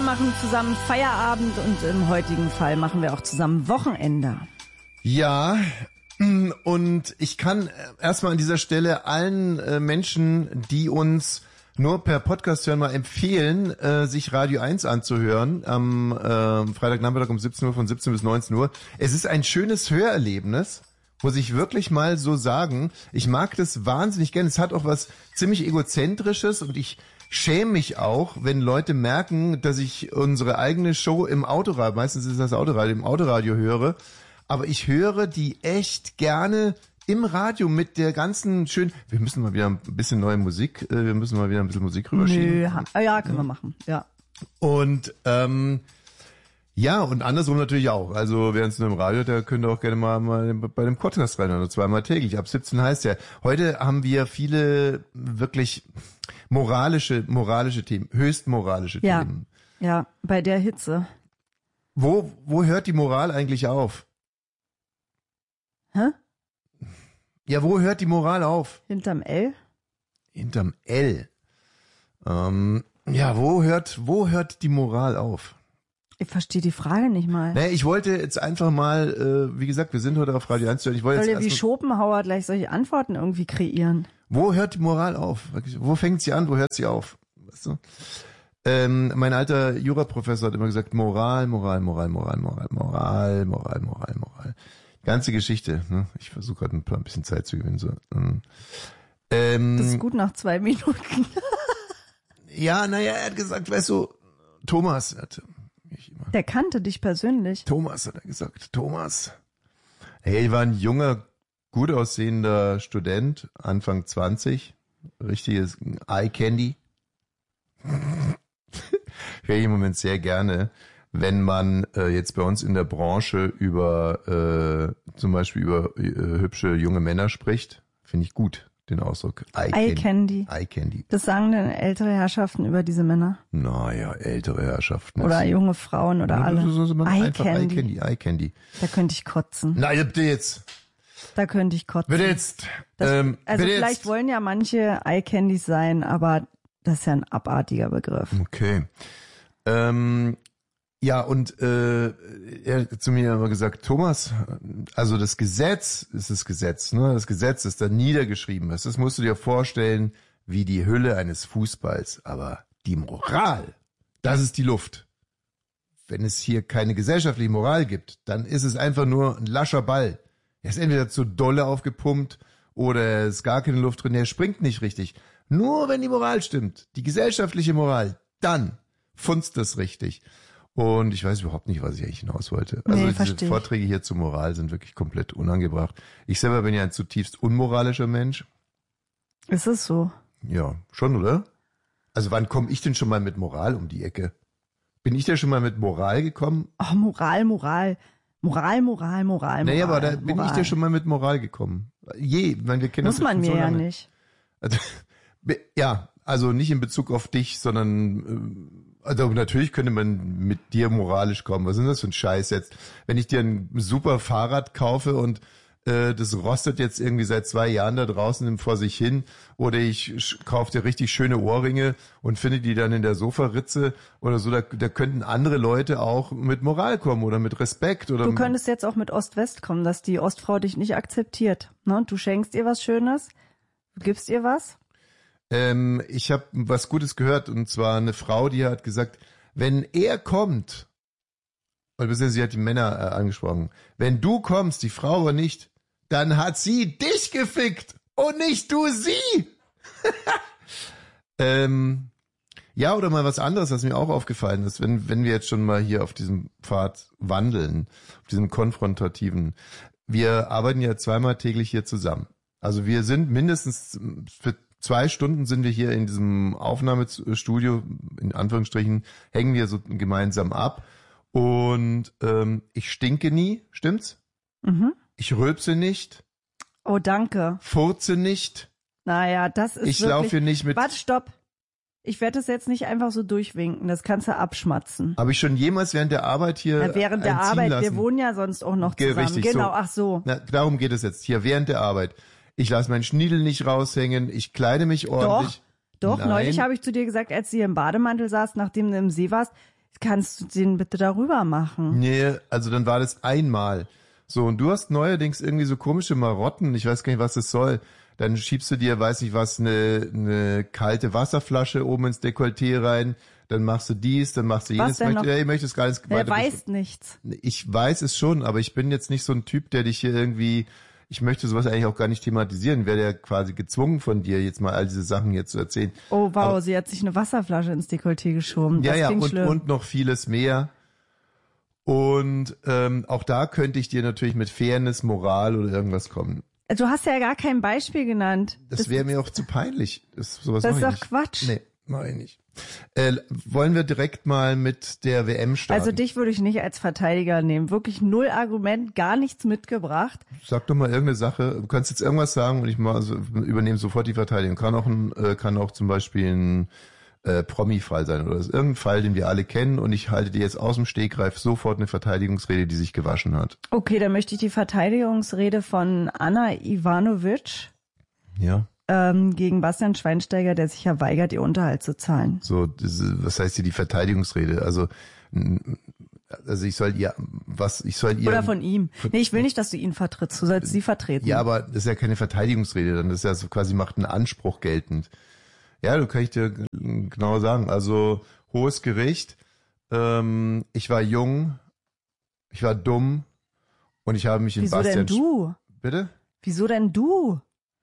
machen zusammen Feierabend und im heutigen Fall machen wir auch zusammen Wochenende. Ja, und ich kann erstmal an dieser Stelle allen Menschen, die uns nur per Podcast hören, mal empfehlen, sich Radio 1 anzuhören am Freitagnachmittag um 17 Uhr von 17 bis 19 Uhr. Es ist ein schönes Hörerlebnis, muss ich wirklich mal so sagen. Ich mag das wahnsinnig gerne. Es hat auch was ziemlich Egozentrisches und ich schäme mich auch, wenn Leute merken, dass ich unsere eigene Show im Autoradio, meistens ist das Autoradio, im Autoradio höre, aber ich höre die echt gerne im Radio mit der ganzen schönen, wir müssen mal wieder ein bisschen neue Musik, wir müssen mal wieder ein bisschen Musik rüberschieben. Ja, können wir machen, ja. Und ja, und andersrum natürlich auch. Also während es nur im Radio hört, da könnt ihr auch gerne mal bei dem Podcast rein, oder zweimal täglich. Ab 17 heißt ja. Heute haben wir viele wirklich moralische Themen, höchst moralische Themen. Ja, bei der Hitze. Wo hört die Moral eigentlich auf? Hä? Ja, wo hört die Moral auf? Hinterm L? Hinterm L. Ja, wo hört die Moral auf? Ich verstehe die Frage nicht mal. Nee, ich wollte jetzt einfach mal, wie gesagt, wir sind heute auf Radio 1. Ich wollte Soll jetzt ja wie Schopenhauer gleich solche Antworten irgendwie kreieren? Wo hört die Moral auf? Wo fängt sie an? Wo hört sie auf? Weißt du? Mein alter Juraprofessor hat immer gesagt, Moral. Ganze Geschichte. Ne? Ich versuche gerade ein bisschen Zeit zu gewinnen. So. Das ist gut nach 2 Minuten. Ja, naja, er hat gesagt, weißt du, Thomas, der kannte dich persönlich. Thomas hat er gesagt, Thomas. Hey, ich war ein junger, gut aussehender Student, Anfang 20, richtiges Eye Candy. Höre ich im Moment sehr gerne, wenn man jetzt bei uns in der Branche über zum Beispiel über hübsche junge Männer spricht, finde ich gut, den Ausdruck Eye Candy. Eye Candy. Das sagen denn ältere Herrschaften über diese Männer? Naja, ältere Herrschaften. Oder junge Frauen oder alle. Eye Candy. Eye Candy. Da könnte ich kotzen. Na, bitte jetzt. Da könnte ich kotzen. Bitte jetzt. Also bitte vielleicht jetzt. wollen ja manche Eye Candies sein, aber das ist ja ein abartiger Begriff. Okay. Ja, und er hat zu mir immer gesagt, Thomas, also das Gesetz ist das Gesetz, ne? Das Gesetz ist da niedergeschrieben. Das musst du dir vorstellen wie die Hülle eines Fußballs. Aber die Moral, das ist die Luft. Wenn es hier keine gesellschaftliche Moral gibt, dann ist es einfach nur ein lascher Ball. Er ist entweder zu dolle aufgepumpt oder es ist gar keine Luft drin, er springt nicht richtig. Nur wenn die Moral stimmt, die gesellschaftliche Moral, dann funzt es richtig. Und ich weiß überhaupt nicht, was ich eigentlich hinaus wollte. Also diese Vorträge hier zur Moral sind wirklich komplett unangebracht. Ich selber bin ja ein zutiefst unmoralischer Mensch. Ist es so? Ja, schon, oder? Also wann komme ich denn schon mal mit Moral um die Ecke? Bin ich da schon mal mit Moral gekommen? Ach, Moral. Naja, aber da bin ich da schon mal mit Moral gekommen. Ich meine, wir kennen Muss das man mir so ja lange. nicht. Also, ja, also nicht in Bezug auf dich, sondern also natürlich könnte man mit dir moralisch kommen. Was ist das für ein Scheiß jetzt? Wenn ich dir ein super Fahrrad kaufe und das rostet jetzt irgendwie seit 2 Jahren da draußen vor sich hin, oder ich kaufe dir richtig schöne Ohrringe und finde die dann in der Sofaritze oder so, da könnten andere Leute auch mit Moral kommen oder mit Respekt. Oder Du könntest jetzt auch mit Ost-West kommen, dass die Ostfrau dich nicht akzeptiert. Ne? Du schenkst ihr was Schönes, du gibst ihr was. Ich habe was Gutes gehört, und zwar eine Frau, die hat gesagt, wenn er kommt, oder sie hat die Männer angesprochen, wenn du kommst, die Frau aber nicht, dann hat sie dich gefickt und nicht du sie. Ja, oder mal was anderes, was mir auch aufgefallen ist, wenn wir jetzt schon mal hier auf diesem Pfad wandeln, auf diesem konfrontativen. Wir arbeiten ja 2-mal täglich hier zusammen. Also wir sind mindestens für 2 Stunden sind wir hier in diesem Aufnahmestudio, in Anführungsstrichen, hängen wir so gemeinsam ab. Und ich stinke nie, stimmt's? Mhm. Ich rülpse nicht. Oh, danke. Furze nicht. Naja, das ist Ich wirklich... laufe hier nicht mit... Warte, stopp. Ich werde das jetzt nicht einfach so durchwinken, das kannst du abschmatzen. Habe ich schon jemals während der Arbeit hier während der Arbeit, lassen? wir wohnen ja sonst auch noch zusammen. Richtig, genau, so. ach so. Na, darum geht es jetzt, hier während der Arbeit. Ich lasse meinen Schniedel nicht raushängen, ich kleide mich ordentlich. Doch, Nein. neulich habe ich zu dir gesagt, als du hier im Bademantel saßt, nachdem du im See warst, Kannst du den bitte darüber machen? Nee, also dann war das einmal. So, und du hast neuerdings irgendwie so komische Marotten, ich weiß gar nicht, was das soll. Dann schiebst du dir, weiß ich was, eine kalte Wasserflasche oben ins Dekolleté rein, dann machst du dies, dann machst du jenes. Ich möchte es gar nicht weiter. Er weiß nichts. Ich weiß es schon, aber ich bin jetzt nicht so ein Typ, der dich hier irgendwie, ich möchte sowas eigentlich auch gar nicht thematisieren. Wäre ja quasi gezwungen von dir, jetzt mal all diese Sachen hier zu erzählen. Oh wow, aber sie hat sich eine Wasserflasche ins Dekolleté geschoben. Das ja, und noch vieles mehr. Und auch da könnte ich dir natürlich mit Fairness, Moral oder irgendwas kommen. Du hast ja gar kein Beispiel genannt. Das wäre mir auch zu peinlich. Das ist doch Quatsch. Nee, mach ich nicht. Wollen wir direkt mal mit der WM starten? Also dich würde ich nicht als Verteidiger nehmen. Wirklich null Argument, gar nichts mitgebracht. Sag doch mal irgendeine Sache. Du kannst jetzt irgendwas sagen und ich übernehme sofort die Verteidigung. Kann auch zum Beispiel ein Promi-Fall sein oder irgendein Fall, den wir alle kennen und ich halte dir jetzt aus dem Stegreif sofort eine Verteidigungsrede, die sich gewaschen hat. Okay, dann möchte ich die Verteidigungsrede von Anna Ivanovic gegen Bastian Schweinsteiger, der sich ja weigert, ihr Unterhalt zu zahlen. So, was heißt hier die Verteidigungsrede? Also ich soll ihr... Oder von ihm. Nee, ich will nicht, dass du ihn vertrittst, du sollst sie vertreten. Ja, aber das ist ja keine Verteidigungsrede, dann das ist ja so quasi macht einen Anspruch geltend. Ja, du kann ich dir genau sagen. Also hohes Gericht, ich war jung, ich war dumm und ich habe mich in Bastian... Wieso denn du? Bitte? Wieso denn du?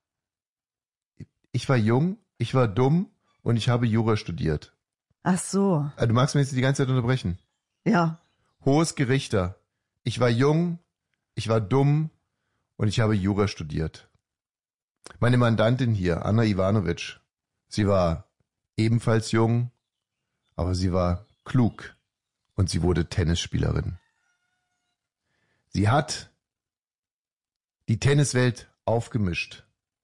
Ich war jung, ich war dumm und ich habe Jura studiert. Ach so. Du magst mich jetzt die ganze Zeit unterbrechen. Ja. Hohes Gerichter, ich war jung, ich war dumm und ich habe Jura studiert. Meine Mandantin hier, Anna Ivanovic, sie war ebenfalls jung, aber sie war klug und sie wurde Tennisspielerin. Sie hat die Tenniswelt aufgemischt.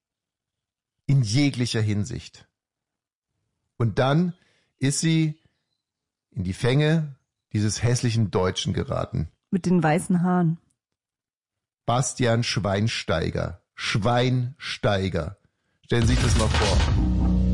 In jeglicher Hinsicht. Und dann ist sie in die Fänge dieses hässlichen Deutschen geraten. Mit den weißen Haaren. Bastian Schweinsteiger. Schweinsteiger. Stellen Sie sich das mal vor.